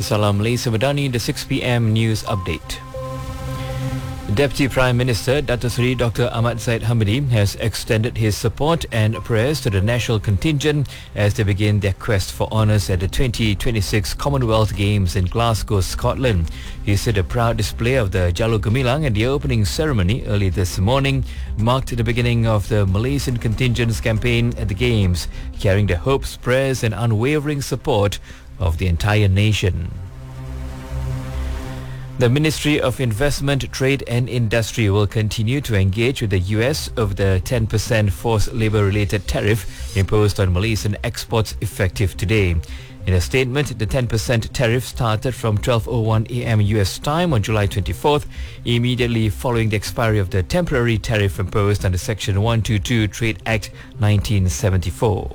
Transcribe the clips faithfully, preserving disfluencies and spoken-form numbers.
Salam Malaysia Madani, the six p m news update. Deputy Prime Minister Dato' Seri Doctor Ahmad Zahid Hamidi has extended his support and prayers to the national contingent as they begin their quest for honours at the twenty twenty-six Commonwealth Games in Glasgow, Scotland. He said a proud display of the Jalur Gemilang at the opening ceremony early this morning marked the beginning of the Malaysian contingent's campaign at the Games, carrying the hopes, prayers and unwavering support of the entire nation. The Ministry of Investment, Trade and Industry will continue to engage with the U S over the ten percent forced labour-related tariff imposed on Malaysian exports effective today. In a statement, the ten percent tariff started from twelve oh one a m U S time on July twenty-fourth, immediately following the expiry of the temporary tariff imposed under Section one twenty-two Trade Act nineteen seventy-four.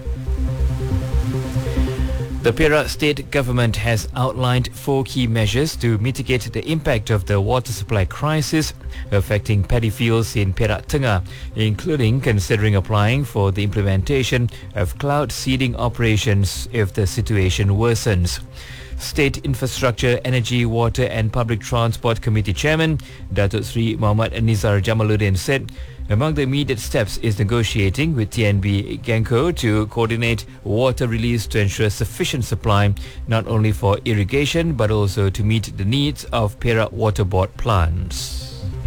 The Perak state government has outlined four key measures to mitigate the impact of the water supply crisis affecting paddy fields in Perak Tengah, including considering applying for the implementation of cloud seeding operations if the situation worsens. State Infrastructure, Energy, Water and Public Transport Committee Chairman Datuk Seri Muhammad Nizar Jamaluddin said among the immediate steps is negotiating with T N B Genco to coordinate water release to ensure sufficient supply not only for irrigation but also to meet the needs of Perak Water Board plants.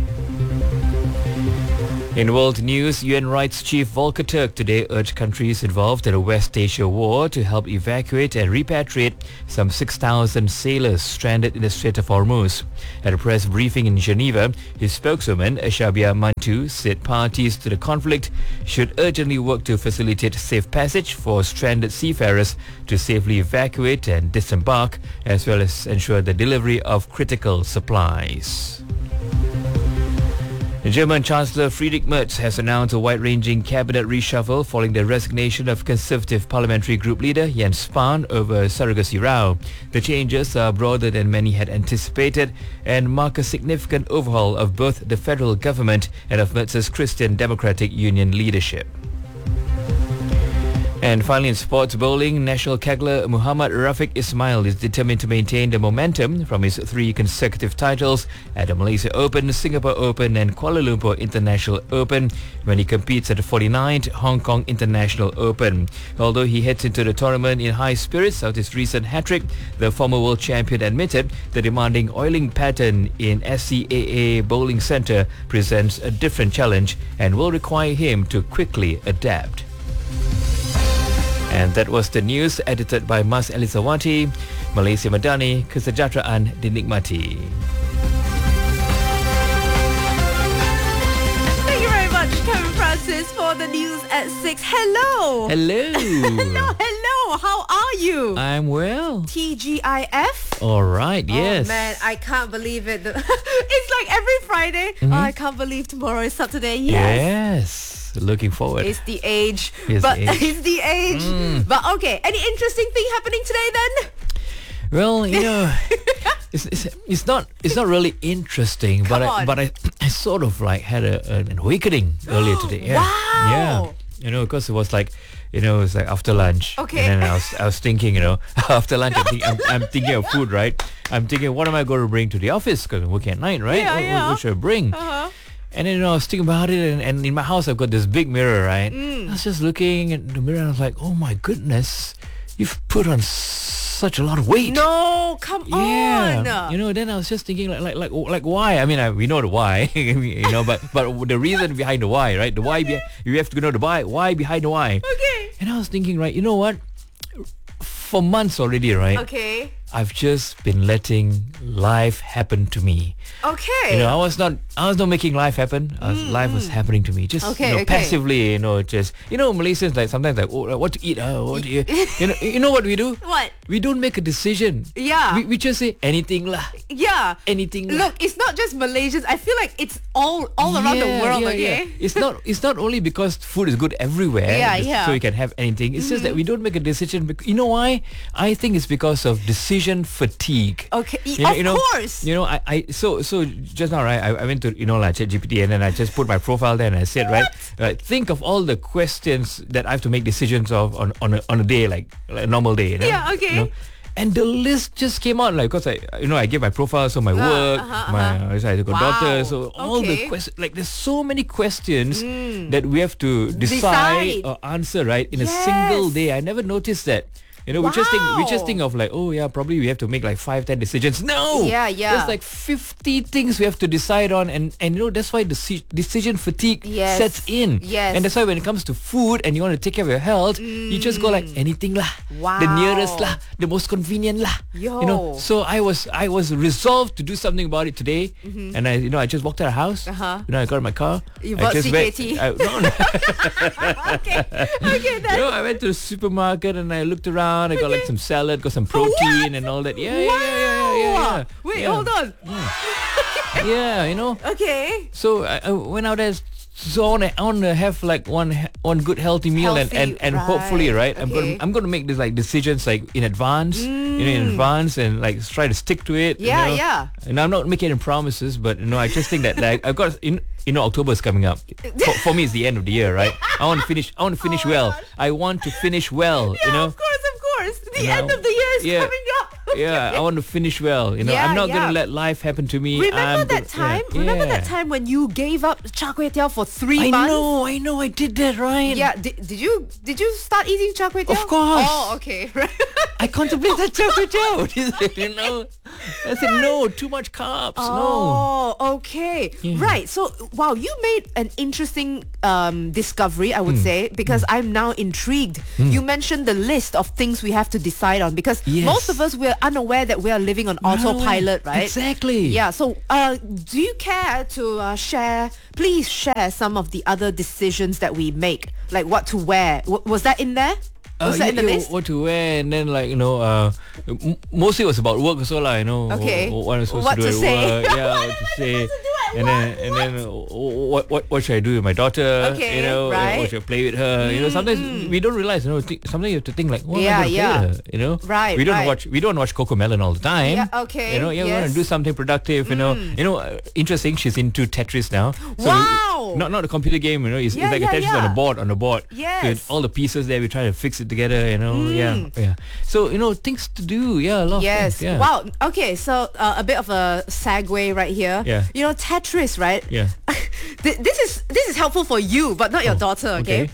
In world news, U N Rights Chief Volker Turk today urged countries involved in the West Asia War to help evacuate and repatriate some six thousand sailors stranded in the Strait of Hormuz. At a press briefing in Geneva, his spokeswoman, Shabia Mantu, said parties to the conflict should urgently work to facilitate safe passage for stranded seafarers to safely evacuate and disembark, as well as ensure the delivery of critical supplies. The German Chancellor Friedrich Merz has announced a wide-ranging cabinet reshuffle following the resignation of Conservative Parliamentary Group leader Jens Spahn over surrogacy row. The changes are broader than many had anticipated and mark a significant overhaul of both the federal government and of Merz's Christian Democratic Union leadership. And finally, in sports bowling, national kegler Muhammad Rafiq Ismail is determined to maintain the momentum from his three consecutive titles at the Malaysia Open, Singapore Open and Kuala Lumpur International Open when he competes at the forty-ninth Hong Kong International Open. Although he heads into the tournament in high spirits of his recent hat-trick, the former world champion admitted the demanding oiling pattern in S C A A Bowling Centre presents a different challenge and will require him to quickly adapt. And that was the news edited by Mas Elizawati. Malaysia Madani, kesejahteraan dinikmati. Thank you very much, Kevin Francis, for the news at six. Hello. Hello. hello, hello. How are you? I'm well. T G I F? All right, yes. Oh man, I can't believe it. It's like every Friday. Mm-hmm. Oh, I can't believe tomorrow is Saturday. Yes. Yes. Looking forward. It's the age. It's but the age. It's the age. Mm. But okay, any interesting thing happening today then? Well, you know, it's, it's it's not it's not really interesting, Come but I, on. but I I sort of like had a, an awakening earlier today. Yeah. Wow. Yeah. You know, because it was like, you know, it was like after lunch. Okay. And then I was I was thinking, you know, after lunch I'm, think, I'm, I'm thinking of food, right? I'm thinking, what am I going to bring to the office? Because I'm working at night, right? Yeah, what, yeah. what should I bring? Uh-huh. And then you know, I was thinking about it, and, and in my house I've got this big mirror, right? Mm. I was just looking at the mirror and I was like, oh my goodness, you've put on such a lot of weight. No, come Yeah, on. you know. Then I was just thinking, like, like, like, like, why? I mean, I, we know the why, you know, but but the reason behind the why, right? The why, be, you have to know the why. Why behind the why? Okay. And I was thinking, right? You know what? For months already, right? Okay. I've just been letting life happen to me. Okay. You know, I was not, I was not making life happen. I was, Mm, life was mm. happening to me, just Okay, you know, okay. passively. You know, just you know, Malaysians like sometimes like, oh, what to eat? Uh, what to eat? You know, you know what we do? What? We don't make a decision. Yeah. We, we just say anything lah, Yeah. anything lah. Look, it's not just Malaysians. I feel like it's all all around the Yeah, world. yeah, Okay. yeah. It's not. It's not only because food is good everywhere. Yeah, just yeah. So you can have anything. It's just that we don't make a decision. bec- You know why? I think it's because of decision fatigue. Okay. y- You know, of you know, course. You know, I, I so so just now, right? I, I went to you know like ChatGPT and then I just put my profile there and I said, right, right, think of all the questions that I have to make decisions of on on a, on a day like, like a normal day. You know? Yeah, okay. You know? And the list just came out like because I, you know, I gave my profile, so my work, uh-huh, my uh-huh. I got Wow. daughter, so all the Okay. questions, like there's so many questions that we have to decide, Decide. or answer right in a Yes. single day. I never noticed that. You know, we just think we just Wow. think of like, oh yeah, probably we have to make like five, ten decisions. No, Yeah, yeah. There's like fifty things we have to decide on, and and you know that's why the deci- decision fatigue Yes. sets in. Yes. And that's why when it comes to food and you want to take care of your health, you just go like anything lah, the Wow. nearest lah, the most convenient lah. Yo. You know, so I was I was resolved to do something about it today, and I you know I just walked out of the house. Uh-huh. You know, I got in my car. You I bought just C K T? Went, I, no, no. Okay. Okay then. You know, I went to the supermarket and I looked around. I got like some salad, got some protein What? and all that. Yeah, yeah, yeah, yeah, yeah, yeah, Wow. yeah. Wait, yeah. hold on. Yeah, you know. Okay. So I, I went out there. So I want to, I want to have like one he- one good healthy meal Healthy, and, and, and hopefully right I'm okay. gonna I'm gonna make this like decisions like in advance, you know, in advance and like try to stick to it. Yeah, you know? yeah. And I'm not making any promises, but you know I just think that like I've got in you know October is coming up. For, for me, it's the end of the year, right? I want to finish. I want to finish Oh my well. gosh. I want to finish well. Yeah, you know. of course, of course. The You end know, of the year is yeah. coming up. Yeah, I want to finish well. You know, Yeah, I'm not yeah. gonna let life happen to me. Remember I'm that gonna- yeah, time? Remember that yeah. time when you gave up char kway teow for three I months? know, I know, I did that, right? Yeah. Did, did you did you start eating char kway teow? Of course. Oh, okay. Right. I contemplated chocolate out. You know, I said no, too much carbs. No. Oh, okay. Yeah. Right. So, wow, you made an interesting um, discovery, I would Hmm. say, because I'm now intrigued. You mentioned the list of things we have to decide on because Yes. most of us, we're unaware that we are living on autopilot, right? Exactly. Yeah. So, uh, do you care to uh, share, please share some of the other decisions that we make? Like what to wear? W- was that in there? Was Uh, that in the yeah, list? what to wear, and then like you know, uh, m- mostly it was about work also lah. You know, Okay. wh- what I'm supposed What to do to at say. work. Yeah, what to say. And then and then uh, what what what should I do with my daughter? Okay, you know, right. and what should I play with her? You know, sometimes we don't realize. You know, th- sometimes you have to think like, what Yeah, am I going to yeah. play with her? You know, Right, We don't right. watch we don't watch Coco Melon all the time. Yeah, okay, You know, yeah, we want yes. to do something productive. You know, you know, uh, interesting. She's into Tetris now. So we- Wow. not not a computer game. You know, it's, Yeah, it's like yeah, a Tetris on yeah. a board on a board. Yes. So it's all the pieces there. We try to fix it together. You know, yeah, yeah. So you know, things to do. Yeah, a lot. Of Yes. things, yeah. Wow. Okay. So uh, a bit of a segue right here. Yeah. You know, Tetris, right? Yeah. Th- this is this is helpful for you, but not your Oh, daughter. Okay.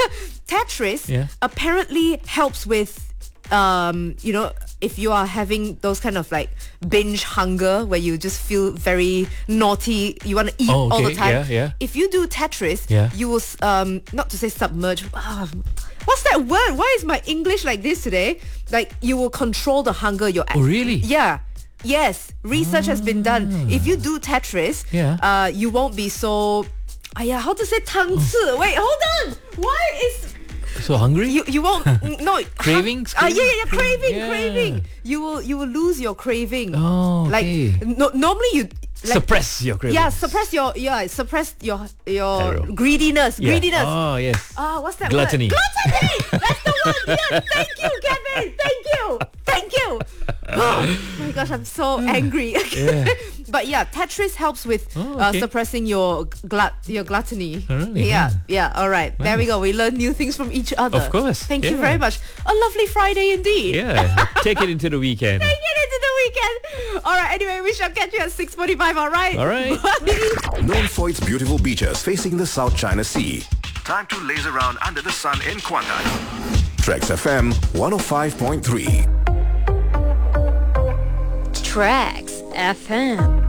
Tetris Yeah. apparently helps with, um, you know, if you are having those kind of like binge hunger where you just feel very naughty, you want to eat Oh, all the okay. time. Yeah, yeah. If you do Tetris, Yeah. you will s- um not to say submerge. ah, what's that word? Why is my English like this today? Like you will control the hunger you're at. Oh, really? Yeah. Yes. Research has been done. If you do Tetris, Yeah. uh, you won't be so. Aya, how to say 汤匙? Wait, hold on. Why is So hungry? you you won't no Cravings? Ah, yeah, yeah, yeah, Craving? craving, Yeah. craving. You will you will lose your craving. Oh, like okay. no, normally you like, Suppress your cravings. yeah, suppress your yeah, suppress your I your don't know. greediness, Yeah. greediness. Oh yes. Ah, what's that Gluttony. word? Gluttony! That's the word! Yes! Thank you, Kevin! Thank you! Thank you! Oh my gosh, I'm so angry. Yeah. But yeah, Tetris helps with Oh, uh, okay. suppressing your glut your gluttony. Oh, really? Yeah, yeah, alright. There we Nice. go. We learn new things from each other. Of course, Thank you yeah. very much. A lovely Friday indeed. Yeah. Take it into the weekend. Take it into the weekend. Alright, anyway, we shall catch you at six forty-five, alright? All right. Known for its beautiful beaches facing the South China Sea. Time to laze around under the sun in Kuantan. Trax F M one oh five point three. Trax F M.